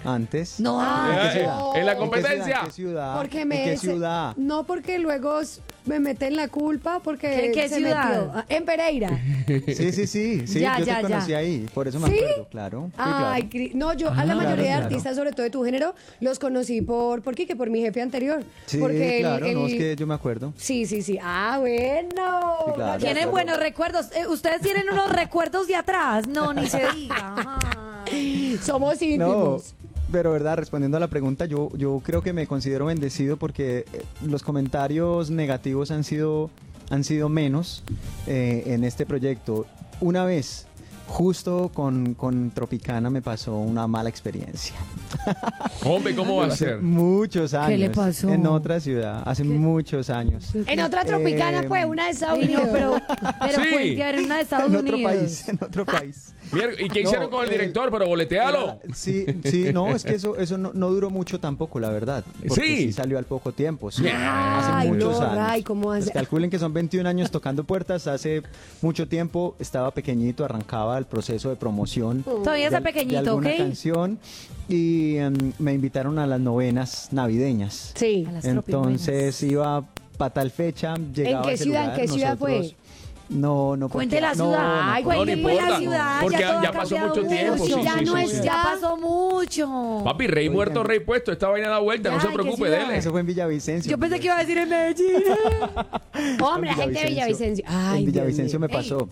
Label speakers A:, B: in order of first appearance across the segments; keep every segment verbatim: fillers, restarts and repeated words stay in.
A: antes.
B: No,
A: ¿En qué
C: eh,
A: ciudad?
C: en la
A: ¿En qué
C: competencia.
A: ciudad? ¿En qué ciudad?
D: Porque me
A: ¿En qué
D: ese-
A: ciudad?
D: No, porque luego s- me meten la culpa porque
B: ¿Qué- qué
D: se
B: ciudad?
D: metió. Ah, en Pereira.
A: Sí, sí, sí, sí,
B: Ya,
A: yo
B: ya,
A: te conocí
B: ya.
A: ahí, por eso me
D: ¿Sí?
A: acuerdo, claro. Sí,
D: Ay,
A: claro.
D: Cri- no, yo a la
A: Ah,
D: mayoría
A: claro,
D: de
A: claro.
D: artistas, sobre todo de tu género, los conocí por, ¿por qué? Que por mi jefe anterior.
A: Sí,
D: porque el-
A: claro, no,
D: el-
A: es que yo me acuerdo.
D: Sí, sí, sí. Ah, bueno.
A: Sí, claro.
B: tienen
A: Claro.
B: buenos recuerdos. Eh, ¿Ustedes tienen unos recuerdos de atrás? No, ni se diga. Ay.
D: Somos
A: No,
D: íntimos.
A: pero verdad, respondiendo a la pregunta, yo, yo creo que me considero bendecido porque eh, los comentarios negativos han sido, han sido menos eh, en este proyecto. Una vez, justo con, con Tropicana me pasó una mala experiencia.
C: Hombre, ¿cómo va a
A: Hace
C: ser?
A: muchos años.
B: ¿Qué le pasó?
A: En otra ciudad, hace muchos años.
D: En otra tropicana,
A: Eh,
D: pues, una de Estados
B: Ay, no,
D: Unidos.
B: pero, pero
C: Sí.
B: cuente, a ver, una de Estados
A: En
B: Unidos.
A: otro país, en otro país.
C: Mira, ¿y qué
A: No,
C: hicieron con el
A: eh,
C: director? Pero boletealo.
A: Sí, sí, no, es que eso, eso no, no duró mucho tampoco, la verdad. Porque
C: Sí.
A: sí, salió al poco tiempo, sí.
D: Ay,
A: hace muchos
D: no,
A: años.
D: Ray, ¿cómo hace?
A: Pues calculen que son veintiún años tocando puertas, hace mucho tiempo, estaba pequeñito, arrancaba el proceso de promoción.
B: Todavía
A: de
B: está
A: al-
B: pequeñito,
A: de alguna
B: ¿ok?
A: canción y em, me invitaron a las novenas navideñas.
D: Sí.
B: A las
A: Entonces iba para tal fecha, llegaba
D: qué
A: a ese
D: ciudad, en
A: lugar,
D: qué ciudad fue?
A: nosotros- No, no.
B: Cuente
A: porque-
B: la
A: no,
B: ciudad.
A: no,
B: Ay,
A: porque-
C: no,
B: cuente
C: no
B: pues la
C: importa,
B: ciudad.
C: porque
B: ya, todo
C: ya
B: ha
C: pasó
B: cambiado
C: mucho tiempo,
B: mucho.
C: sí,
D: ya
C: sí,
D: no
C: sí,
D: es
C: sí.
D: ya.
B: Ya pasó mucho.
C: Papi, rey muerto, rey puesto. Esta vaina da vuelta, no
B: Ya,
C: se
B: ¿en qué
C: preocupe,
B: ciudad?
C: dele.
A: Eso fue en Villavicencio.
B: Yo pensé que iba a decir en Medellín.
D: Hombre, la gente de Villavicencio. Ay,
A: en
D: Dios
A: Villavicencio
D: mío.
A: me pasó.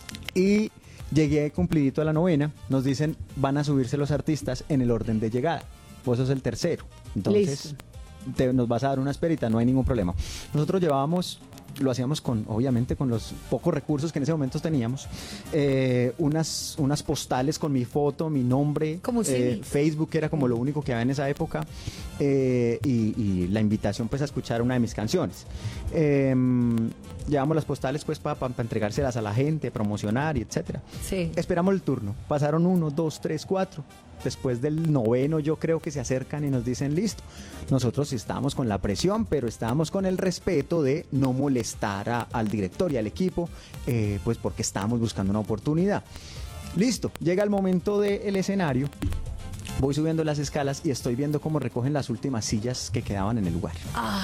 A: Y llegué cumplidito a la novena. Nos dicen, van a subirse los artistas en el orden de llegada. Vos sos el tercero. Entonces, te- nos vas a dar una esperita, no hay ningún problema. Nosotros llevábamos, lo hacíamos con, obviamente, con los pocos recursos que en ese momento teníamos, eh, unas, unas postales con mi foto, mi nombre,
B: Como un
A: eh,
B: C D.
A: Facebook era como lo único que había en esa época, eh, y, y la invitación pues a escuchar una de mis canciones. Eh, llevamos las postales pues para entregárselas a la gente, promocionar y etcétera.
B: Sí.
A: Esperamos el turno. Pasaron uno, dos, tres, cuatro. Después del noveno yo creo que se acercan y nos dicen listo. Nosotros estábamos con la presión, pero estábamos con el respeto de no molestar a- al director y al equipo, eh, pues porque estábamos buscando una oportunidad. Listo, llega el momento del escenario. Voy subiendo las escalas y estoy viendo cómo recogen las últimas sillas que quedaban en el lugar.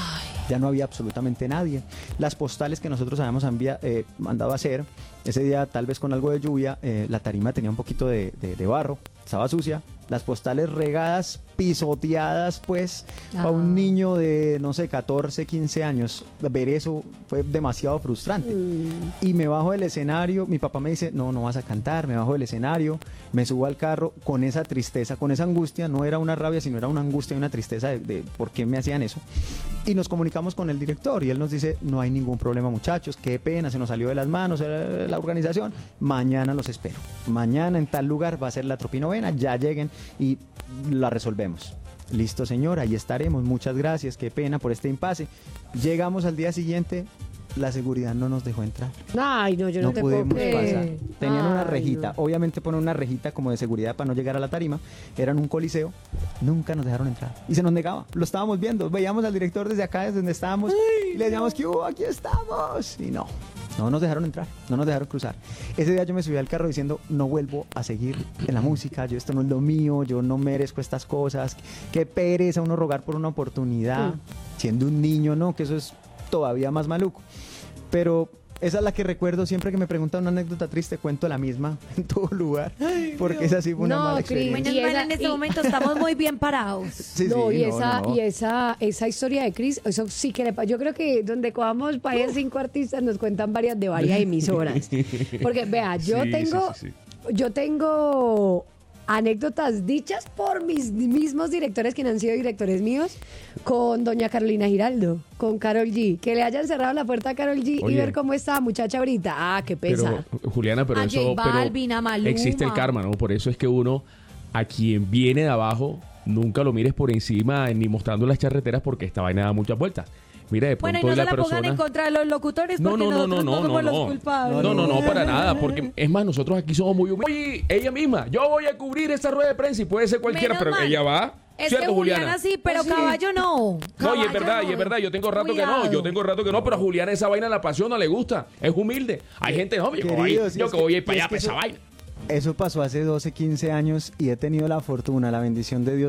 A: Ya no había absolutamente nadie. Las postales que nosotros habíamos envia- eh, mandado a hacer, ese día tal vez con algo de lluvia, eh, la tarima tenía un poquito de, de- de barro, estaba sucia. Las postales regadas, pisoteadas, pues, a
B: Ah.
A: un niño de, no sé, catorce, quince años. Ver eso fue demasiado frustrante. Y me bajo del escenario, mi papá me dice, no, no vas a cantar, me bajo del escenario, me subo al carro con esa tristeza, con esa angustia, no era una rabia, sino era una angustia y una tristeza de, de por qué me hacían eso. Y nos comunicamos con el director y él nos dice, no hay ningún problema muchachos, qué pena, se nos salió de las manos eh, la organización, mañana los espero. Mañana en tal lugar va a ser la tropinovena, ya lleguen y la resolvemos. Listo, señor, ahí estaremos. Muchas gracias, qué pena por este impasse. Llegamos al día siguiente, la seguridad no nos dejó entrar.
D: Ay, no, yo no,
A: No
D: te puedo
A: pudimos
D: creer.
A: pasar. Tenían una
D: Ay,
A: rejita.
D: no.
A: Obviamente ponen una rejita como de seguridad para no llegar a la tarima. Eran un coliseo. Nunca nos dejaron entrar. Y se nos negaba. Lo estábamos viendo. Veíamos al director desde acá, desde donde estábamos. y le decíamos que hubo, aquí estamos. Y no. No nos dejaron entrar, no nos dejaron cruzar. Ese día yo me subí al carro diciendo, no vuelvo a seguir en la música, yo esto no es lo mío, yo no merezco estas cosas. Qué pereza uno rogar por una oportunidad,
D: Mm.
A: siendo un niño, ¿no? Que eso es todavía más maluco. Pero esa es la que recuerdo siempre que me preguntan una anécdota triste, cuento la misma en todo lugar, porque esa sí fue una
D: No,
A: mala
D: Cris,
A: experiencia.
B: Menos
D: Y
B: mal
D: esa-
B: en este
D: y-
B: momento estamos muy bien parados.
A: Sí,
D: no,
A: sí,
D: y,
A: no,
D: esa,
A: no, no.
D: y esa, esa historia de Cris, eso sí que le pa- yo creo que donde cojamos país cinco artistas nos cuentan varias de varias emisoras. Porque vea, yo
C: Sí,
D: tengo,
C: sí, sí,
D: yo tengo anécdotas dichas por mis mismos directores que no han sido directores míos, con doña Carolina Giraldo, con Karol G, que le hayan cerrado la puerta a Karol G y
C: Oye.
D: ver cómo está muchacha ahorita. Ah, qué pesa.
C: Pero, Juliana, pero
B: A
C: eso.
B: J Balvin, a
C: pero
B: Maluma.
C: existe el karma, ¿no? Por eso es que uno, a quien viene de abajo, nunca lo mires por encima ni mostrando las charreteras porque esta vaina da muchas vueltas. Mira, de
B: Bueno,
C: pronto
B: y no se
C: la
B: la
C: persona.
B: pongan en contra de los locutores
C: No,
B: porque
C: no, no, no,
B: nosotros
C: no,
B: no
C: no,
B: somos
C: no.
B: los culpables.
C: No, no, no, para nada, porque es más, nosotros aquí somos muy humildes. Oye, ella misma, yo voy a cubrir esta rueda de prensa y puede ser cualquiera,
B: Menos
C: pero
B: mal.
C: ella va.
B: Es
C: ¿Cierto,
B: que Juliana,
C: Juliana?
B: sí, pero
D: Pues sí.
B: Caballo no.
C: No, y es
B: Caballo
C: verdad, y
B: no.
C: es verdad, yo tengo rato que no,
B: Cuidado.
C: yo tengo rato que no, pero a Juliana esa vaina la apasiona, le gusta, es humilde. Hay gente, no, yo, que voy,
A: Queridos,
C: yo
A: es
C: que
A: que-
C: voy a ir para
A: es
C: allá
A: que
C: para esa
A: eso-
C: vaina.
A: Eso pasó hace doce, quince años y he tenido la fortuna, la bendición de Dios